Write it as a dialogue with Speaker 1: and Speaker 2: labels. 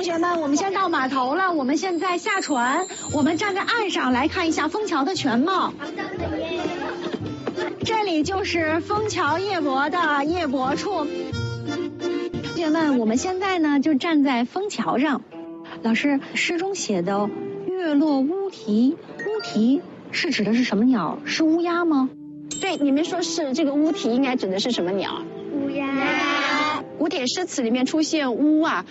Speaker 1: 同学们，我们先到码头了，我们现在下船，我们站在岸上来看一下枫桥的全貌。这里就是枫桥夜泊的夜泊处。同学们，我们现在呢就站在枫桥上。老师，诗中写的月落乌啼，乌啼是指的是什么鸟？是乌鸦吗？
Speaker 2: 对，你们说是这个乌啼应该指的是什么鸟？
Speaker 3: 乌鸦。
Speaker 2: 古典诗词里面出现乌啊，